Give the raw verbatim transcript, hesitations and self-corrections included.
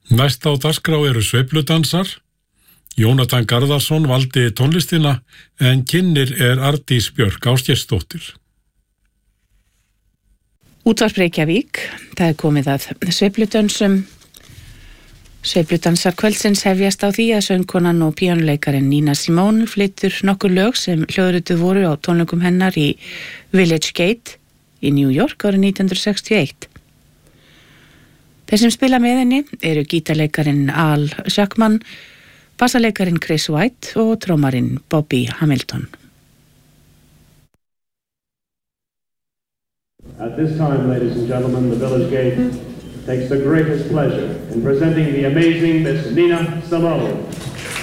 Næst á dagskrá eru sveifludansar. Jónatan Garðarsson valdi tónlistina en kynnir er Arndís Björk Ásgeirsdóttir. Útvarp Reykjavík, það er komið að sveifludansum. Sveifludansar kvöldsins hefjast á því að söngkonan og píanuleikarinn Nina Simone flytur nokkur lög sem hljóðrituð voru á tónleikum hennar í Village Gate í New York árið nítján hundruð sextíu og eitt. Þeir sem spila með henni eru gítarleikarin Al Schackman, bassaleikarin Chris White og trómarinn Bobby Hamilton. At this time, ladies and gentlemen, the Village Gate takes the greatest pleasure in presenting the amazing Miss Nina Simone.